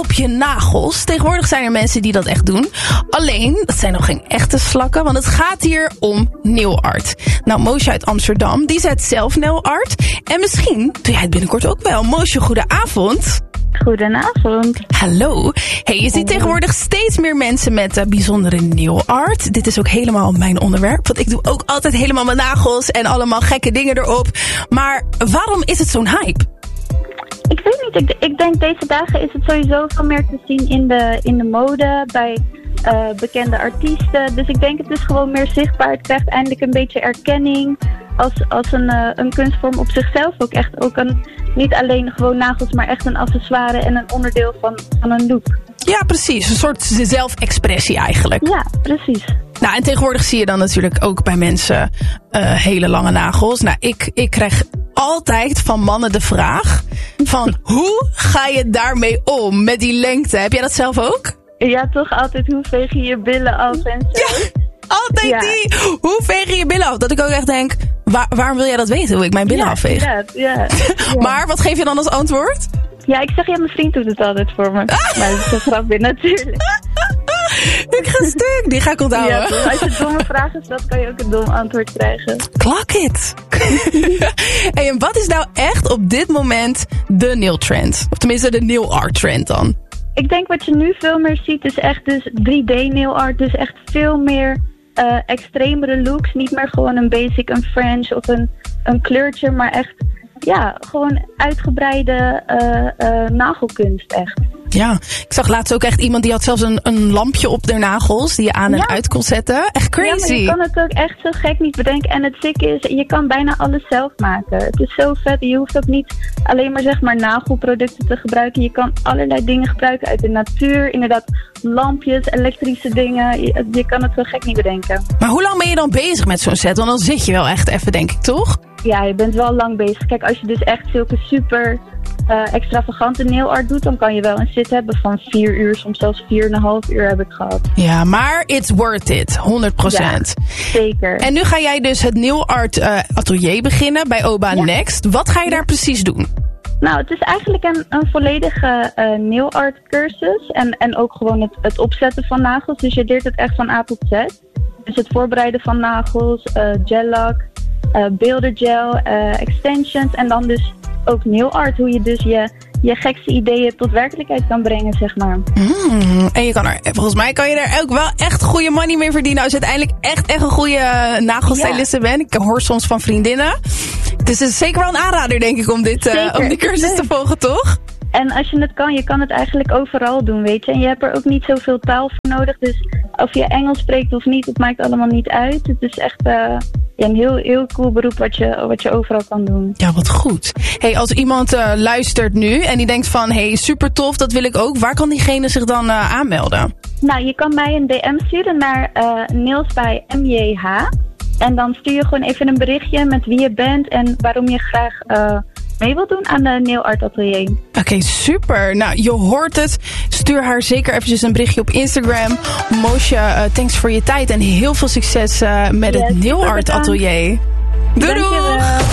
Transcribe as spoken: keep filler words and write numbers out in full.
op je nagels. Tegenwoordig zijn er mensen die dat echt doen. Alleen, dat zijn nog geen echte slakken, want het gaat hier om nail art. Nou, Moosje uit Amsterdam, die zet zelf nail art. En misschien doe jij het binnenkort ook wel. Moosje, goedenavond. Goedenavond. Hallo. Hey, je ziet tegenwoordig steeds meer mensen met uh, bijzondere nail art. Dit is ook helemaal mijn onderwerp. Want ik doe ook altijd helemaal mijn nagels en allemaal gekke dingen erop. Maar waarom is het zo'n hype? Ik weet niet. Ik, ik denk deze dagen is het sowieso veel meer te zien in de, in de mode, bij uh, bekende artiesten. Dus ik denk het is gewoon meer zichtbaar. Het krijgt eindelijk een beetje erkenning als, als een, uh, een kunstvorm op zichzelf. Ook echt ook een, niet alleen gewoon nagels, maar echt een accessoire en een onderdeel van, van een look. Ja, precies. Een soort zelfexpressie eigenlijk. Ja, precies. Nou, en tegenwoordig zie je dan natuurlijk ook bij mensen uh, hele lange nagels. Nou, ik, ik krijg altijd van mannen de vraag van hoe ga je daarmee om met die lengte? Heb jij dat zelf ook? Ja, toch altijd hoe veeg je je billen af en zo. Ja, altijd ja. die. Hoe veeg je je billen af? Dat ik ook echt denk, waar, waarom wil jij dat weten, hoe ik mijn billen ja, afveeg? Ja, ja, ja. Maar wat geef je dan als antwoord? Ja, ik zeg, ja, mijn vriend doet het altijd voor me. Ah. Maar dat is een grapje natuurlijk. Ik ga stuk, die ga ik onthouden. Ja, als je domme vragen stelt, kan je ook een dom antwoord krijgen. Klak het. Hey, en wat is nou echt op dit moment de nail trend? Of tenminste de nail art trend dan? Ik denk wat je nu veel meer ziet is echt dus drie D nail art. Dus echt veel meer uh, extremere looks. Niet meer gewoon een basic, een French of een, een kleurtje, maar echt ja, gewoon uitgebreide uh, uh, nagelkunst echt. Ja, ik zag laatst ook echt iemand die had zelfs een, een lampje op de nagels die je aan en ja. uit kon zetten. Echt crazy. Ja, maar je kan het ook echt zo gek niet bedenken. En het zieke is, je kan bijna alles zelf maken. Het is zo vet. Je hoeft ook niet alleen maar zeg maar nagelproducten te gebruiken. Je kan allerlei dingen gebruiken uit de natuur. Inderdaad, lampjes, elektrische dingen. Je, je kan het zo gek niet bedenken. Maar hoe lang ben je dan bezig met zo'n set? Want dan zit je wel echt even, denk ik, toch? Ja, je bent wel lang bezig. Kijk, als je dus echt zulke super uh, extravagante nail art doet, dan kan je wel een sit hebben van vier uur, soms zelfs vier en een half uur heb ik gehad. Ja, maar it's worth it, honderd procent. Ja, zeker. En nu ga jij dus het nail art uh, atelier beginnen bij Oba ja. Next. Wat ga je ja. daar precies doen? Nou, het is eigenlijk een, een volledige uh, nail art cursus en, en ook gewoon het, het opzetten van nagels. Dus je leert het echt van A tot Z. Dus het voorbereiden van nagels, uh, gel lak, Uh, beeldengel, uh, extensions en dan dus ook nail art. Hoe je dus je, je gekste ideeën tot werkelijkheid kan brengen, zeg maar. Mm, en je kan er, volgens mij kan je er ook wel echt goede money mee verdienen als je uiteindelijk echt, echt een goede nagelstyliste ja. bent. Ik hoor soms van vriendinnen. Dus het is zeker wel een aanrader, denk ik, om, dit, uh, om die cursus nee. te volgen, toch? En als je het kan, je kan het eigenlijk overal doen, weet je. En je hebt er ook niet zoveel taal voor nodig. Dus of je Engels spreekt of niet, het maakt allemaal niet uit. Het is echt uh, ja, een heel, heel cool beroep wat je, wat je overal kan doen. Ja, wat goed. Hey, als iemand uh, luistert nu en die denkt van, hey, super tof, dat wil ik ook. Waar kan diegene zich dan uh, aanmelden? Nou, je kan mij een D M sturen naar uh, Nails bij M J H. En dan stuur je gewoon even een berichtje met wie je bent en waarom je graag Uh, mee wil doen aan de Nail Art Atelier. Oké, okay, super. Nou, je hoort het. Stuur haar zeker eventjes een berichtje op Instagram. Moosje, uh, thanks voor je tijd en heel veel succes uh, met yes, het Nail Art Atelier. Doei doei!